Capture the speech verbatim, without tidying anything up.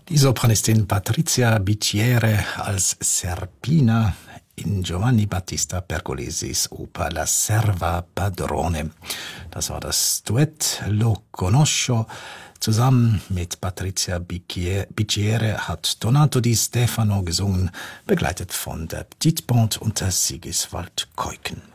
Die Sopranistin Patrizia Bicchiere als Serpina in Giovanni Battista Pergolesis Oper La Serva Padrone. Das war das Duett Lo Conosco. Zusammen mit Patrizia Bicchiere hat Donato Di Stefano gesungen, begleitet von der Petite Bande unter Sigiswald Keuken.